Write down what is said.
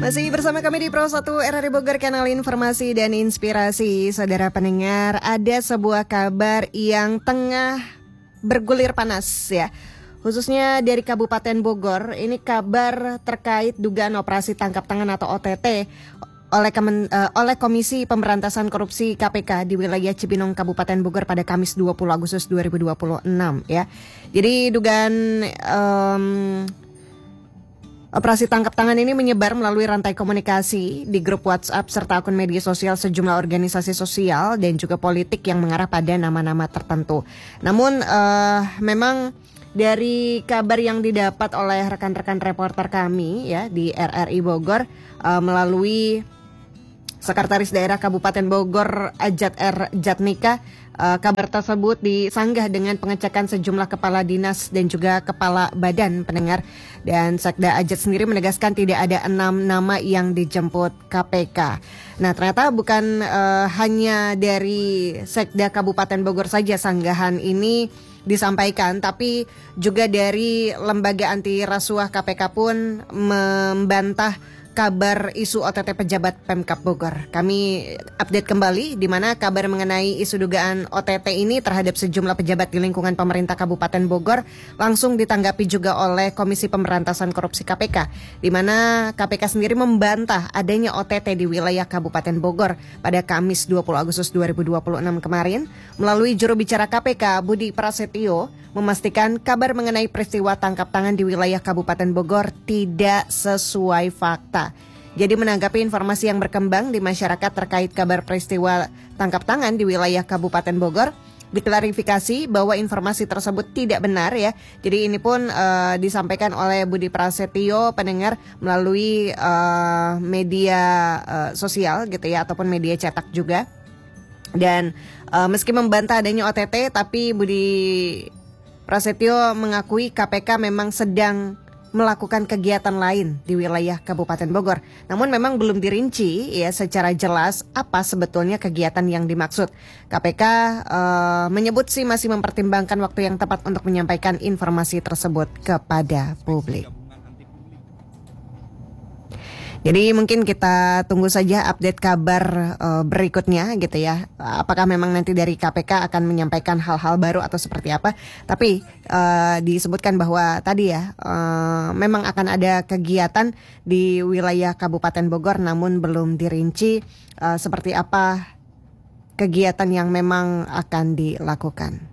Masih bersama kami di Pro 1 RRI Bogor, kanal informasi dan inspirasi. Saudara pendengar, ada sebuah kabar yang tengah bergulir panas ya, khususnya dari Kabupaten Bogor. Ini kabar terkait dugaan operasi tangkap tangan atau OTT oleh Komisi Pemberantasan Korupsi KPK di wilayah Cibinong, Kabupaten Bogor pada Kamis 20 Agustus 2026 ya. Jadi dugaan operasi tangkap tangan ini menyebar melalui rantai komunikasi di grup WhatsApp serta akun media sosial sejumlah organisasi sosial dan juga politik yang mengarah pada nama-nama tertentu. Namun memang dari kabar yang didapat oleh rekan-rekan reporter kami ya di RRI Bogor melalui Sekretaris Daerah Kabupaten Bogor Ajat R. Jatnika, kabar tersebut disanggah dengan pengecekan sejumlah kepala dinas dan juga kepala badan pendengar. Dan Sekda Ajat sendiri menegaskan tidak ada 6 nama yang dijemput KPK. Nah, ternyata bukan hanya dari Sekda Kabupaten Bogor saja sanggahan ini disampaikan, tapi juga dari Lembaga Anti Rasuah KPK pun membantah kabar isu OTT pejabat Pemkab Bogor. Kami update kembali di mana kabar mengenai isu dugaan OTT ini terhadap sejumlah pejabat di lingkungan pemerintah Kabupaten Bogor langsung ditanggapi juga oleh Komisi Pemberantasan Korupsi KPK, di mana KPK sendiri membantah adanya OTT di wilayah Kabupaten Bogor pada Kamis 20 Agustus 2026 kemarin. Melalui juru bicara KPK Budi Prasetyo memastikan kabar mengenai peristiwa tangkap tangan di wilayah Kabupaten Bogor tidak sesuai fakta. Jadi menanggapi informasi yang berkembang di masyarakat terkait kabar peristiwa tangkap tangan di wilayah Kabupaten Bogor, diklarifikasi bahwa informasi tersebut tidak benar ya. Jadi ini pun disampaikan oleh Budi Prasetyo pendengar melalui media sosial gitu ya, ataupun media cetak juga. Dan meski membantah adanya OTT, tapi Budi Prasetyo mengakui KPK memang sedang melakukan kegiatan lain di wilayah Kabupaten Bogor. Namun memang belum dirinci ya secara jelas apa sebetulnya kegiatan yang dimaksud. KPK menyebut sih masih mempertimbangkan waktu yang tepat untuk menyampaikan informasi tersebut kepada publik. Jadi mungkin kita tunggu saja update kabar berikutnya gitu ya. Apakah memang nanti dari KPK akan menyampaikan hal-hal baru atau seperti apa. Tapi disebutkan bahwa tadi ya memang akan ada kegiatan di wilayah Kabupaten Bogor, namun belum dirinci seperti apa kegiatan yang memang akan dilakukan.